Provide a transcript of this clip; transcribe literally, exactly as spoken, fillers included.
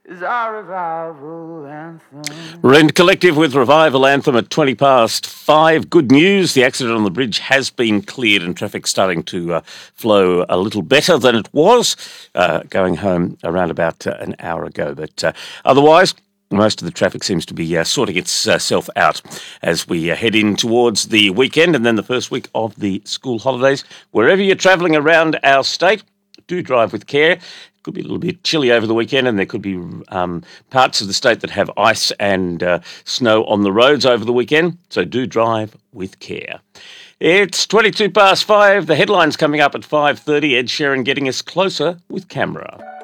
is our revival anthem. Rent Collective with Revival Anthem at twenty past five. Good news, the accident on the bridge has been cleared and traffic's starting to uh, flow a little better than it was uh, going home around about uh, an hour ago. But uh, otherwise, most of the traffic seems to be uh, sorting itself out as we uh, head in towards the weekend and then the first week of the school holidays. Wherever you're travelling around our state, do drive with care. It could be a little bit chilly over the weekend, and there could be um, parts of the state that have ice and uh, snow on the roads over the weekend, so do drive with care. It's twenty-two past five. The headlines coming up at five thirty. Ed Sheeran getting us closer with camera.